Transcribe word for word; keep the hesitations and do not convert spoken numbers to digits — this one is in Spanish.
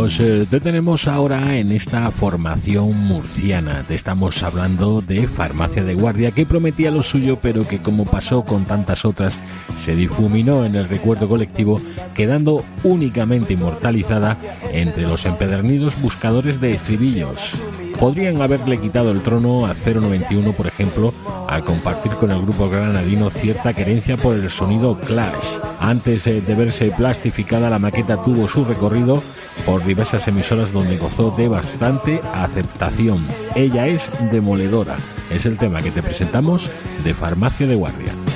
Nos eh, detenemos ahora en esta formación murciana. Te estamos hablando de Farmacia de Guardia, que prometía lo suyo, pero que, como pasó con tantas otras, se difuminó en el recuerdo colectivo, quedando únicamente inmortalizada entre los empedernidos buscadores de estribillos. Podrían haberle quitado el trono a cero noventa y uno, por ejemplo, al compartir con el grupo granadino cierta querencia por el sonido Clash. Antes de verse plastificada, la maqueta tuvo su recorrido por diversas emisoras donde gozó de bastante aceptación. Ella es demoledora. Es el tema que te presentamos de Farmacia de Guardia.